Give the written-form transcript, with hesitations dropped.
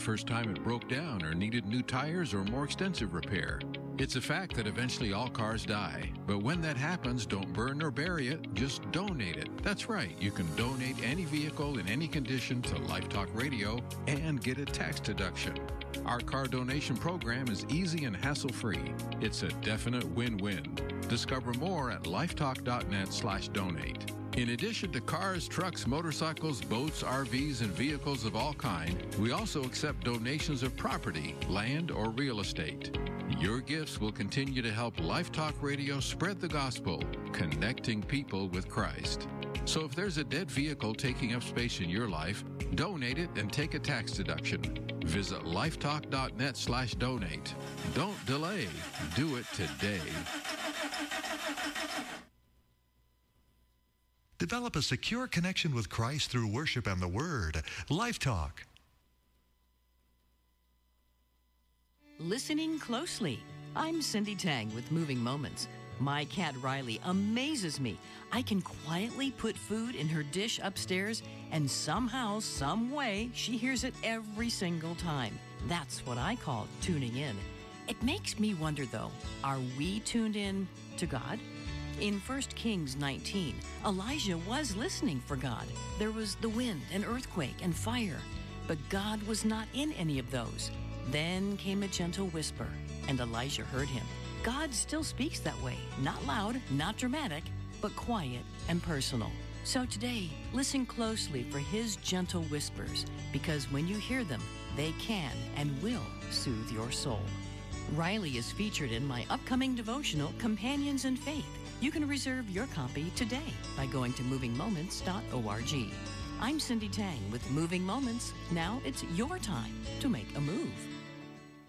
first time it broke down or needed new tires or more extensive repair. It's a fact that eventually all cars die. But when that happens, don't burn or bury it, just donate it. That's right, you can donate any vehicle in any condition to Life Talk Radio and get a tax deduction. Our car donation program is easy and hassle-free. It's a definite win-win. Discover more at lifetalk.net/donate. In addition to cars, trucks, motorcycles, boats, RVs, and vehicles of all kinds, we also accept donations of property, land, or real estate. Your gifts will continue to help Life Talk Radio spread the gospel, connecting people with Christ. So if there's a dead vehicle taking up space in your life, donate it and take a tax deduction. Visit lifetalk.net/donate. Don't delay. Do it today. Develop a secure connection with Christ through worship and the Word. Life Talk. Listening closely. I'm Cindy Tang with Moving Moments. My cat Riley amazes me. I can quietly put food in her dish upstairs, and somehow, some way, she hears it every single time. That's what I call tuning in. It makes me wonder, though, are we tuned in to God? In 1 Kings 19, Elijah was listening for God. There was the wind, an earthquake, and fire. But God was not in any of those. Then came a gentle whisper, and Elijah heard him. God still speaks that way. Not loud, not dramatic, but quiet and personal. So today, listen closely for his gentle whispers, because when you hear them, they can and will soothe your soul. Riley is featured in my upcoming devotional, Companions in Faith. You can reserve your copy today by going to movingmoments.org. I'm Cindy Tang with Moving Moments. Now it's your time to make a move.